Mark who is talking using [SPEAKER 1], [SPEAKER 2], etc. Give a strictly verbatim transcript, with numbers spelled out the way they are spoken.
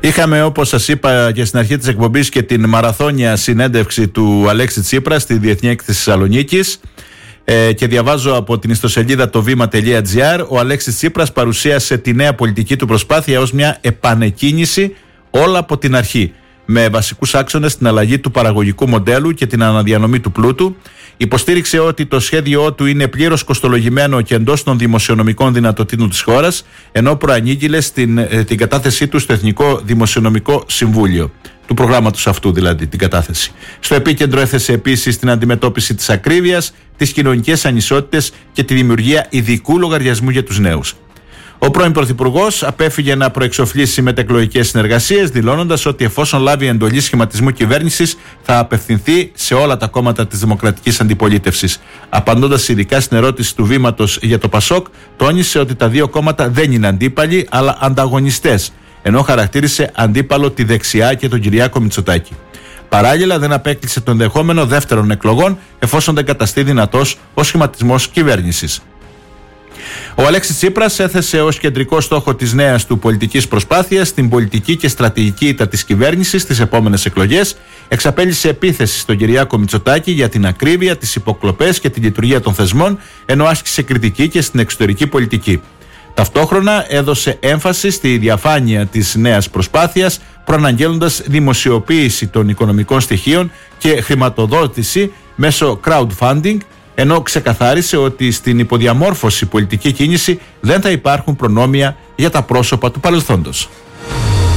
[SPEAKER 1] Είχαμε, όπως σας είπα και στην αρχή της εκπομπής, και την μαραθώνια συνέντευξη του Αλέξη Τσίπρα στη Διεθνή Έκθεση Θεσσαλονίκης. Ε, και διαβάζω από την ιστοσελίδα το βήμα τελεία τζι άρ. Ο Αλέξης Τσίπρας παρουσίασε τη νέα πολιτική του προσπάθεια ως μια επανεκκίνηση όλα από την αρχή, με βασικούς άξονες την αλλαγή του παραγωγικού μοντέλου και την αναδιανομή του πλούτου. Υποστήριξε ότι το σχέδιό του είναι πλήρως κοστολογημένο και εντός των δημοσιονομικών δυνατοτήτων της χώρας, ενώ προανήγγειλε στην, ε, την κατάθεσή του στο Εθνικό Δημοσιονομικό Συμβούλιο, του προγράμματος αυτού δηλαδή, την κατάθεση. Στο επίκεντρο έθεσε επίσης την αντιμετώπιση της ακρίβειας, τις κοινωνικές ανισότητες και τη δημιουργία ειδικού λογαριασμού για τους νέους. Ο πρώην Πρωθυπουργός απέφυγε να προεξοφλήσει μετεκλογικές συνεργασίες, δηλώνοντας ότι εφόσον λάβει εντολή σχηματισμού κυβέρνησης θα απευθυνθεί σε όλα τα κόμματα της δημοκρατικής αντιπολίτευσης. Απαντώντας ειδικά στην ερώτηση του Βήματος για το Πασόκ, τόνισε ότι τα δύο κόμματα δεν είναι αντίπαλοι αλλά ανταγωνιστές, ενώ χαρακτήρισε αντίπαλο τη δεξιά και τον Κυριάκο Μητσοτάκη. Παράλληλα, δεν απέκλεισε το ενδεχόμενο δεύτερων εκλογών, εφόσον δεν καταστεί δυνατός ο σχηματισμός κυβέρνησης. Ο Αλέξης Τσίπρας έθεσε ως κεντρικό στόχο της νέας του πολιτικής προσπάθειας την πολιτική και στρατηγική ήττα της κυβέρνησης στις επόμενες εκλογές, εξαπέλυσε επίθεση στον Κυριάκο Μητσοτάκη για την ακρίβεια, τις υποκλοπές και τη λειτουργία των θεσμών, ενώ άσκησε κριτική και στην εξωτερική πολιτική. Ταυτόχρονα έδωσε έμφαση στη διαφάνεια της νέας προσπάθειας, προαναγγέλλοντας δημοσιοποίηση των οικονομικών στοιχείων και χρηματοδότηση μέσω crowdfunding, ενώ ξεκαθάρισε ότι στην υποδιαμόρφωση πολιτική κίνηση δεν θα υπάρχουν προνόμια για τα πρόσωπα του παρελθόντος.